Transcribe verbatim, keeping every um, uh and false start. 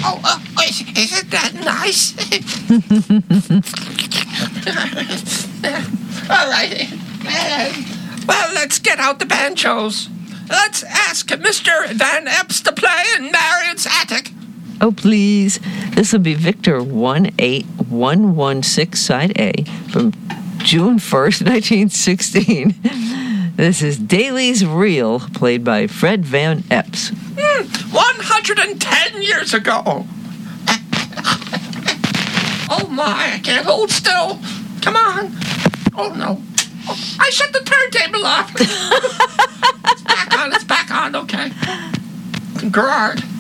Oh, uh, is, isn't that nice? All right. Well, let's get out the banjos. Let's ask Mister Van Epps to play in Marion's attic. Oh, please. This will be Victor one eight one one six, Side A, from June first, nineteen sixteen. This is Daly's Reel, played by Fred Van Epps. Mm, one hundred ten years ago. Oh, my, I can't hold still. Come on. Oh, no. Oh, I shut the turntable off. It's back on, it's back on, okay. Gerard.